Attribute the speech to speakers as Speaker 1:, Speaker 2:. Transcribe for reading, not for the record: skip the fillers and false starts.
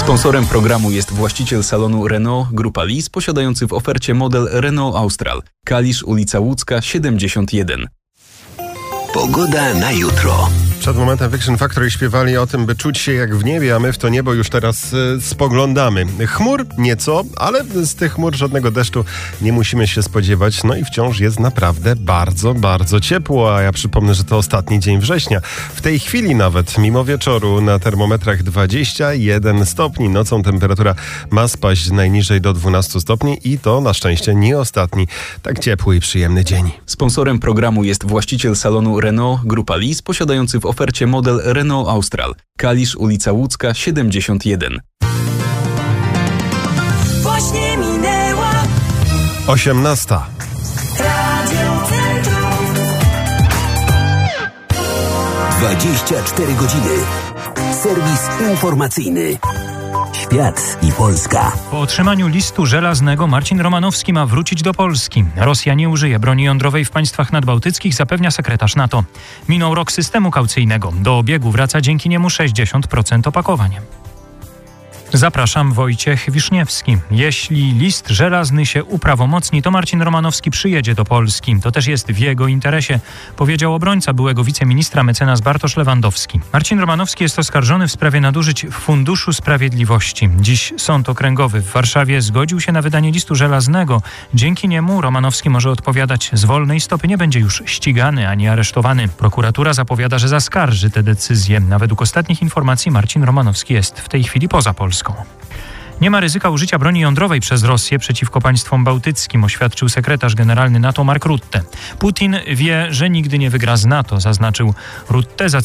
Speaker 1: Sponsorem programu jest właściciel salonu Renault Grupa Lis, posiadający w ofercie model Renault Austral. Kalisz, ulica Łódzka, 71.
Speaker 2: Pogoda na jutro.
Speaker 3: Przed momentem Fiction Factory śpiewali o tym, by czuć się jak w niebie, a my w to niebo już teraz spoglądamy. Chmur nieco, ale z tych chmur żadnego deszczu nie musimy się spodziewać. No i wciąż jest naprawdę bardzo, bardzo ciepło, a ja przypomnę, że to ostatni dzień września. W tej chwili nawet, mimo wieczoru, na termometrach 21 stopni. Nocą temperatura ma spaść najniżej do 12 stopni i to na szczęście nie ostatni tak ciepły i przyjemny dzień.
Speaker 1: Sponsorem programu jest właściciel salonu Renault Grupa Lis, posiadający w ofercie model Renault Austral. Kalisz, ulica Łódzka, 71.
Speaker 4: Właśnie minęła
Speaker 3: 18.
Speaker 4: Radio Centrum.
Speaker 2: 24 godziny. Serwis informacyjny. Świat i Polska.
Speaker 5: Po otrzymaniu listu żelaznego Marcin Romanowski ma wrócić do Polski. Rosja nie użyje broni jądrowej w państwach nadbałtyckich, zapewnia sekretarz NATO. Minął rok systemu kaucyjnego. Do obiegu wraca dzięki niemu 60% opakowań. Zapraszam, Wojciech Wiszniewski. Jeśli list żelazny się uprawomocni, to Marcin Romanowski przyjedzie do Polski. To też jest w jego interesie, powiedział obrońca byłego wiceministra mecenas Bartosz Lewandowski. Marcin Romanowski jest oskarżony w sprawie nadużyć w Funduszu Sprawiedliwości. Dziś Sąd Okręgowy w Warszawie zgodził się na wydanie listu żelaznego. Dzięki niemu Romanowski może odpowiadać z wolnej stopy, nie będzie już ścigany ani aresztowany. Prokuratura zapowiada, że zaskarży tę decyzję. A według ostatnich informacji Marcin Romanowski jest w tej chwili poza Polską. Nie ma ryzyka użycia broni jądrowej przez Rosję przeciwko państwom bałtyckim, oświadczył sekretarz generalny NATO Mark Rutte. Putin wie, że nigdy nie wygra z NATO, zaznaczył Rutte.